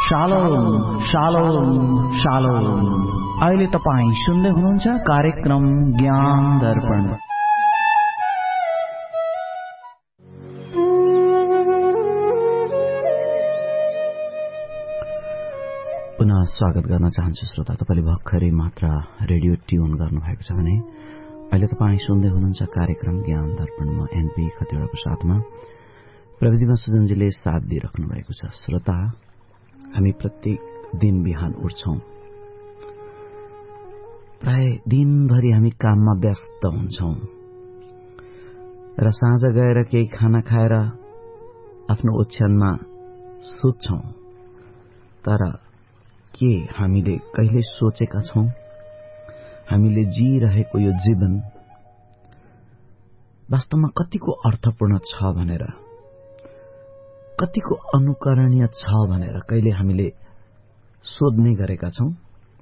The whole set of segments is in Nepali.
Shalom shalom shalom. अहिले तपाईं सुन्दै हुनुहुन्छ कार्यक्रम ज्ञान दर्पण। पुनः स्वागत गर्न चाहन्छु श्रोता। तपाईले भर्खरै मात्र रेडियो ट्युन गर्नुभएको छ भने अहिले तपाईं सुन्दै हुनुहुन्छ कार्यक्रम ज्ञान दर्पणमा एनपी खतिवड़ाको साथमा प्रविधिमा सुजनजीले साथ दिइराख्नु भएको छ। श्रोता, हामी प्रत्येक दिन बिहान उठ्छौं, प्राय दिनभरि हामी काममा व्यस्त हुन्छौं र साँझ गएर केही खाना खाएर आफ्नो ओछ्यानमा सुत्छौं। तर के हामीले कहिले सोचेका छौं हामीले जिरहेको यो जीवन वास्तवमा कतिको अर्थपूर्ण छ भनेर, कतिको अनुकरणीय छ भनेर कहिले हामीले सोध्ने गरेका छौं?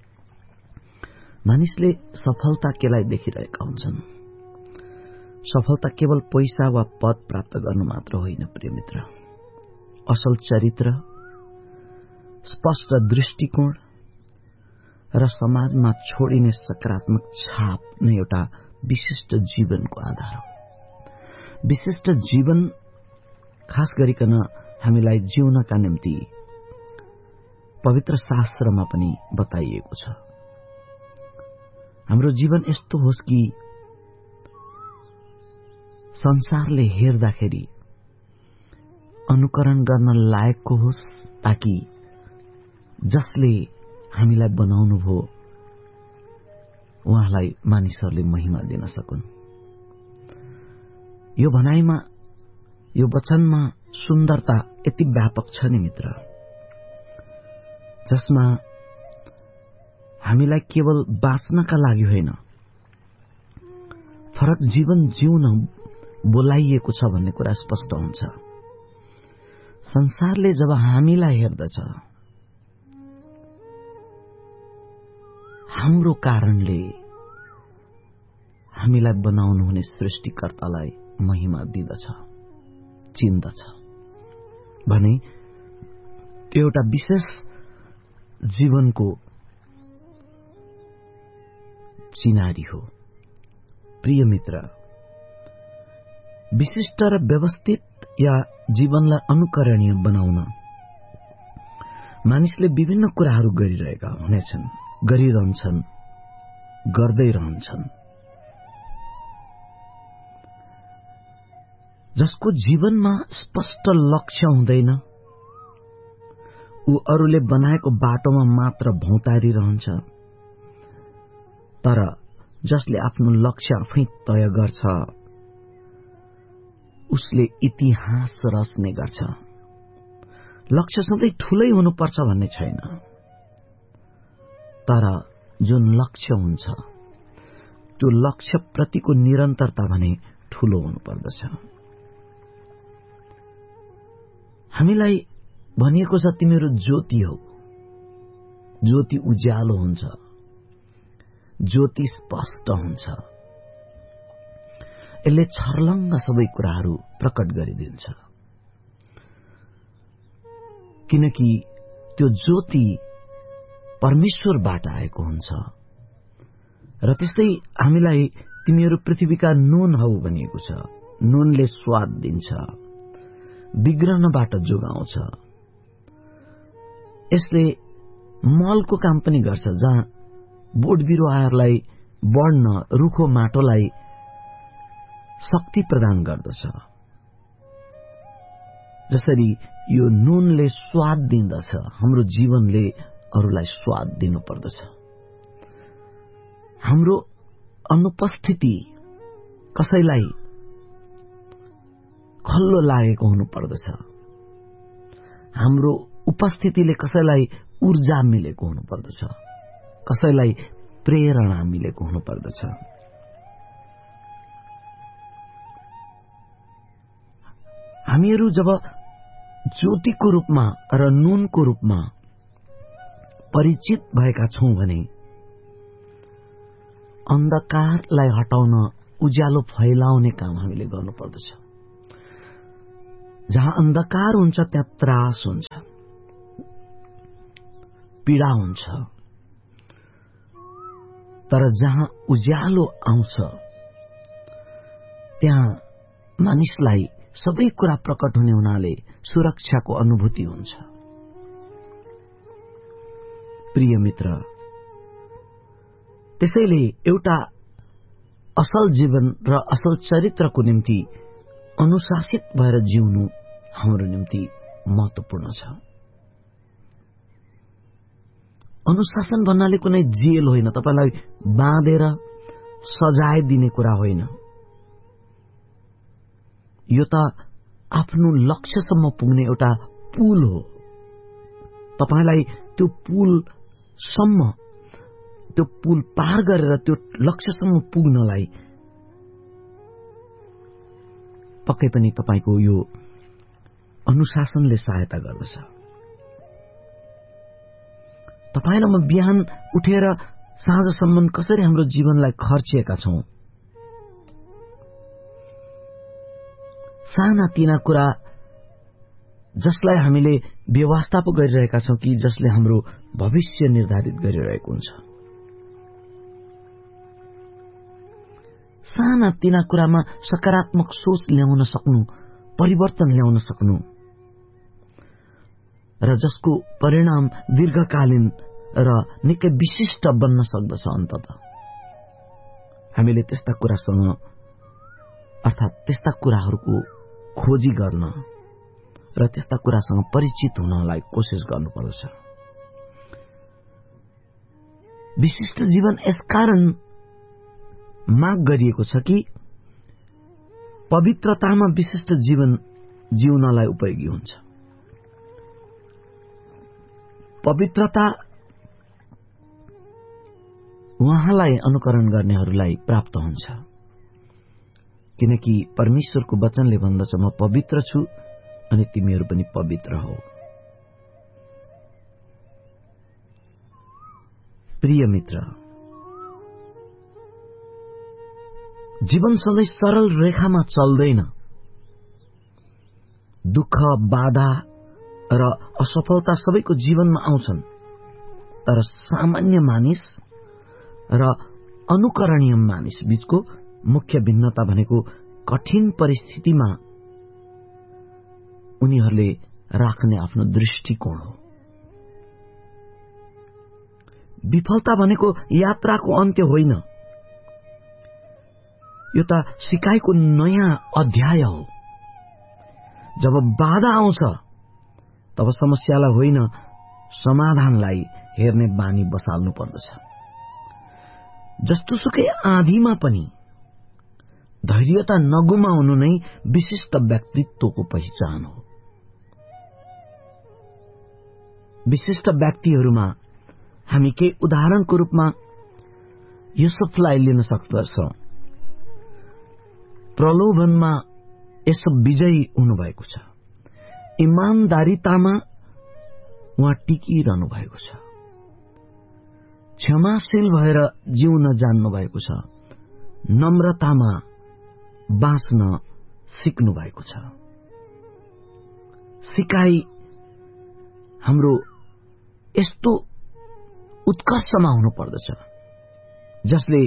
मानिसले सफलता केलाई देखिरहेका हुन्छन्? सफलता केवल पैसा वा पद प्राप्त गर्नु मात्र होइन प्रिय मित्र। असल चरित्र, स्पष्ट दृष्टिकोण र समाजमा छोडिने सकारात्मक छाप नै एउटा विशिष्ट जीवनको आधार हो। विशिष्ट जीवन खास गरिकन हामीलाई जिउनका निम्ति पवित्र शास्त्रमा पनि बताइएको छ। हाम्रो जीवन यस्तो होस् कि संसारले हेर्दाखेरि अनुकरण गर्न लायकको होस्, ताकि जसले हामीलाई बनाउनु भो उहाँलाई मानिसहरूले महिमा दिन सकुन्। यो भनाइमा, यो वचनमा सुन्दरता यति व्यापक छ नि मित्र, जसमा हामीलाई केवल बाँच्नका लागि होइन, फरक जीवन जिउन बोलाइएको छ भन्ने कुरा स्पष्ट हुन्छ। संसारले जब हामीलाई हेर्दछ, हाम्रो कारणले हामीलाई बनाउनु हुने सृष्टिकर्तालाई महिमा दिदछ, चिन्दछ भने त्यो एउटा विशेष जीवनको चिनारी हो। प्रिय मित्र, विशिष्ट र व्यवस्थित या जीवनलाई अनुकरणीय बनाउन मानिसले विभिन्न कुराहरू गरिरहेका हुनेछन्, गरिरहन्छन्, गर्दै रहन्छन्। जसको जीवनमा स्पष्ट लक्ष्य हुँदैन, ऊ अरूले बनाएको बाटोमा मात्र भौतारिरहन्छ। तर जसले आफ्नो लक्ष्य आफै तय गर्छ, उसले इतिहास रच्ने गर्छ। लक्ष्य सधैँ ठूलै हुनुपर्छ भन्ने छैन, तर जुन लक्ष्य हुन्छ त्यो लक्ष्य प्रतिको निरन्तरता भने ठूलो हुनुपर्दछ। हामीलाई भनिएको छ, तिमीहरू ज्योति हो। ज्योति उज्यालो हुन्छ, ज्योति स्पष्ट हुन्छ, यसले छर्लङ्ग सबै कुराहरू प्रकट गरिदिन्छ। किनकि त्यो ज्योति परमेश्वरबाट आएको हुन्छ। र त्यस्तै हामीलाई तिमीहरू पृथ्वीका नुन हौ भनिएको छ। नुनले स्वाद दिन्छ, बिग्रनबाट जोगाउँछ। यसले मलको काम पनि गर्छ, जहाँ बोट बिरुवाहरूलाई बढ्न, रुखो माटोलाई शक्ति प्रदान गर्दछ। जसरी यो नुनले स्वाद दिँदछ, हाम्रो जीवनले अरूलाई स्वाद दिनुपर्दछ। हाम्रो अनुपस्थिति कसैलाई खल्लो लागेको हुनुपर्दछ। हाम्रो उपस्थितिले कसैलाई ऊर्जा मिलेको हुनुपर्दछ, कसैलाई प्रेरणा मिलेको हुनुपर्दछ। हामीहरू जब ज्योतिको रूपमा र नुनको रूपमा परिचित भएका छौं भने अन्धकारलाई हटाउन, उज्यालो फैलाउने काम हामीले गर्नुपर्दछ। जहाँ अन्धकार हुन्छ त्यहाँ त्रास हुन्छ। पीडा हुन्छ। तर जहाँ उज्यालो आउँछ त्यहाँ मानिसलाई सबै कुरा प्रकट हुने हुनाले सुरक्षाको अनुभूति हुन्छ। प्रिय मित्र, त्यसैले एउटा असल जीवन र असल चरित्रको निम्ति अनुशासित भएर जिउनु हाम्रो निम्ति महत्वपूर्ण छ। अनुशासन भन्नाले कुनै जेल होइन, तपाईलाई बाँधेर सजाय दिने कुरा होइन। यो त आफ्नो लक्ष्यसम्म पुग्ने एउटा पुल हो। तपाईलाई त्यो पुलसम्म, त्यो पुल पार गरेर त्यो लक्ष्यसम्म पुग्नलाई पक्कै पनि तपाईको यो अनुशासनले सहायता गर्दछ। तपाईँ र म बिहान उठेर साँझसम्म कसरी हाम्रो जीवनलाई खर्चिएका छौं। साना तिना कुरा जसलाई हामीले व्यवस्था पो गरिरहेका छौं कि जसले हाम्रो भविष्य निर्धारित गरिरहेको हुन्छ। साना तिना कुरामा सकारात्मक सोच ल्याउन सक्नु, परिवर्तन ल्याउन सक्नु र जसको परिणाम दीर्घकालीन र निकै विशिष्ट बन्न सक्दछ। अन्ततः हामीले त्यस्ता कुरासँग अर्थात त्यस्ता कुराहरूको खोजी गर्न र त्यस्ता कुरासँग परिचित हुनलाई कोशिश गर्नुपर्दछ। विशिष्ट जीवन यसकारण माग गरिएको छ कि पवित्रतामा विशिष्ट जीवन जिउनलाई उपयोगी हुन्छ। पवित्रता उहाँलाई अनुकरण गर्नेहरूलाई प्राप्त हुन्छ, किनकि परमेश्वरको वचनले भन्दछ, म पवित्र छु अनि तिमीहरू पनि पवित्र हो। प्रिय मित्र, जीवन सधैँ सरल रेखामा चल्दैन। दुःख, बाधा र असफलता सबैको जीवनमा आउँछन्। तर सामान्य मानिस र अनुकरणीय मानिस बीचको मुख्य भिन्नता भनेको कठिन परिस्थितिमा उनीहरूले राख्ने आफ्नो दृष्टिकोण हो। विफलता भनेको यात्राको अन्त्य होइन, यो त सिकाइको नयाँ अध्याय हो। जब बाधा आउँछ तब समस्यालाई होइन समाधानलाई हेर्ने बानी बसाल्नु पर्दछ। जस्तोसुकै आँधीमा पनि धैर्यता नगुमाउनु नै विशिष्ट व्यक्तित्वको पहिचान हो। विशिष्ट व्यक्तिहरूमा हामी केही उदाहरणको रूपमा युसुफलाई लिन सक्दछौं। प्रलोभनमा यसो विजयी हुनुभएको छ। इमानदारीतामा उहाँ टिकिरहनु भएको छ। क्षमाशील भएर जिउन जान्नु भएको छ। नम्रतामा बाँच्न सिक्नु भएको छ। सिकाइ हाम्रो यस्तो उत्कर्षमा हुनु पर्दछ जसले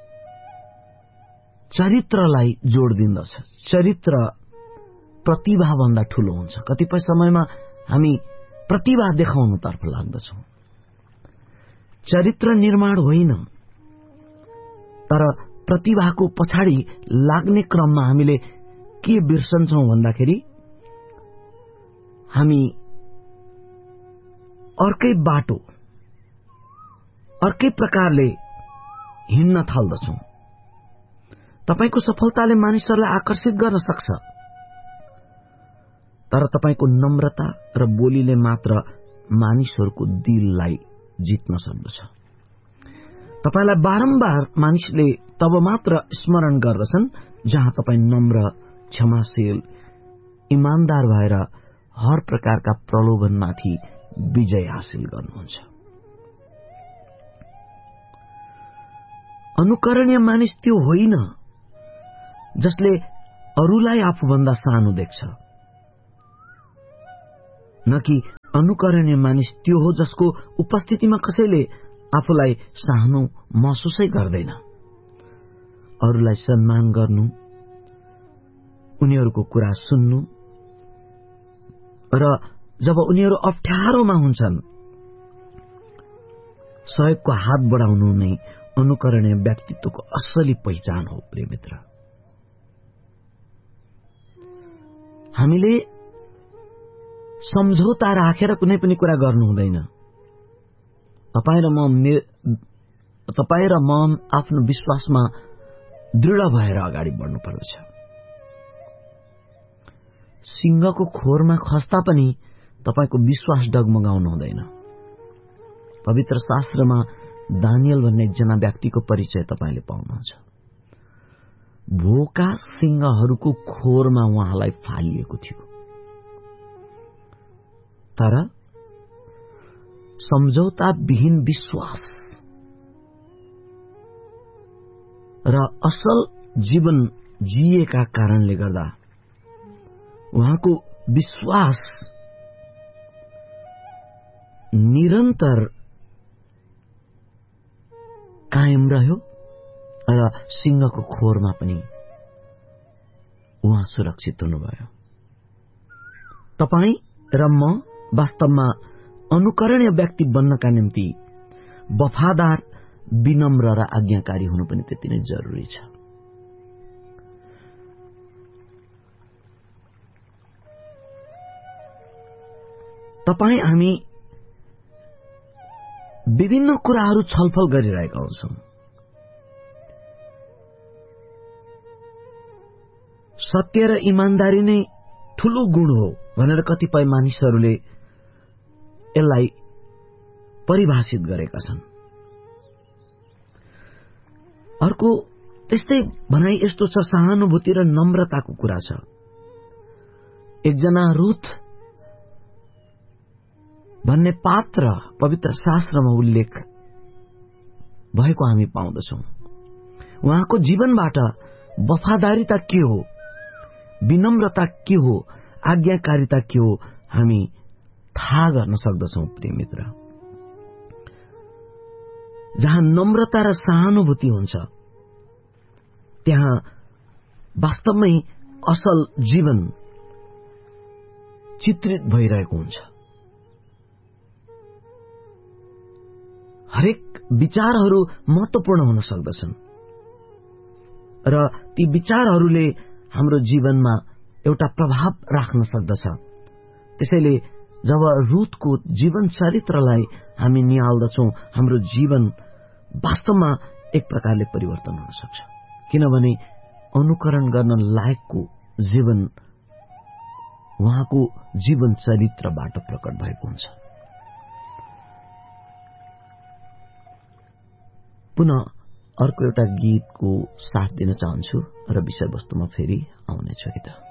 चरित्रलाई जोड दिन्दछ। चरित्र प्रतिभा भन्दा ठूलो हुन्छ। कतिपय समयमा हामी प्रतिभा देखाउनतर्फ लाग्दछौं। चरित्र निर्माण होइन, तर प्रतिभाको पछाडि लाग्ने क्रममा हामीले के बिर्सन्छौं भन्दाखेरि हामी अर्कै बाटो, अर्कै प्रकारले हिँड्न थाल्दछौं। तपाईको सफलताले मानिसहरूलाई आकर्षित गर्न सक्छ, तर तपाईको नम्रता र बोलीले मात्र मानिसहरूको दिललाई जित्न सक्दछ। तपाईलाई बारम्बार मानिसले तब मात्र स्मरण गर्दछन् जहाँ तपाईँ नम्र, क्षमाशील, इमानदार भएर हर प्रकारका प्रलोभनमाथि विजय हासिल गर्नुहुन्छ। अनुकरणीय मानिस त्यो होइन जसले अरूलाई आफूभन्दा सानो देख्छ, न कि अनुकरणीय मानिस त्यो हो जसको उपस्थितिमा कसैले आफूलाई सानो महसुसै गर्दैन। अरूलाई सम्मान गर्नु, उनीहरूको कुरा सुन्नु र जब उनीहरू अप्ठ्यारोमा हुन्छन् सहयोगको हात बढाउनु नै अनुकरणीय व्यक्तित्वको असली पहिचान हो। प्रिय मित्र, हामीले सम्झौता राखेर कुनै पनि कुरा गर्नु हुँदैन। तपाईँ र म आफ्नो विश्वासमा दृढ भएर अगाडि बढ्नुपर्दछ। सिंहको खोरमा खस्दा पनि तपाईको विश्वास डगमगाउनु हुँदैन। पवित्र शास्त्रमा दानियल भन्ने एकजना व्यक्तिको परिचय तपाईले पाउनुहुन्छ। भोका सिंहहरूको खोरमा उहाँलाई फालिएको थियो, तर सम्झौता विहीन विश्वास र असल जीवन जिएका कारणले गर्दा उहाँको विश्वास निरन्तर कायम रह्यो र सिंहको खोरमा पनि उहाँ सुरक्षित हुनुभयो। तपाई र म वास्तवमा अनुकरणीय व्यक्ति बन्नका निम्ति वफादार, विनम्र र आज्ञाकारी हुनु पनि त्यति नै जरुरी छ। तपाई हामी विभिन्न कुराहरू छलफल गरिरहेका हुन्छौं। सत्य र इमानदारी नै ठूलो गुण हो भनेर कतिपय मानिसहरूले यसलाई परिभाषित गरेका छन्। अर्को त्यस्तै भनाइ यस्तो छ, सहानुभूति र नम्रताको कुरा छ। एकजना रुथ भन्ने पात्र पवित्र शास्त्रमा उल्लेख भएको हामी पाउँदछौं। उहाँको जीवनबाट वफादारीता के हो, विनम्रता के हो, आज्ञाकारिता के हो हामी थाहा गर्न सक्दछौं। प्रिय मित्र, जहाँ नम्रता र सहानुभूति हुन्छ त्यहाँ वास्तवमै असल जीवन चित्रित भइरहेको हुन्छ। हरेक विचारहरू महत्वपूर्ण हुन सक्दछन् र ती विचारहरूले हाम्रो जीवनमा एउटा प्रभाव राख्न सक्दछ। त्यसैले जब रुथको जीवन चरित्रलाई हामी निहाल्दछौं, हाम्रो जीवन वास्तवमा एक प्रकारले परिवर्तन हुन सक्छ, किनभने अनुकरण गर्न लायकको जीवन उहाँको जीवन चरित्रबाट प्रकट भएको हुन्छ। पुनः अर्को एउटा गीतको साथ दिन चाहन्छु र विषयवस्तुमा फेरि आउनेछु।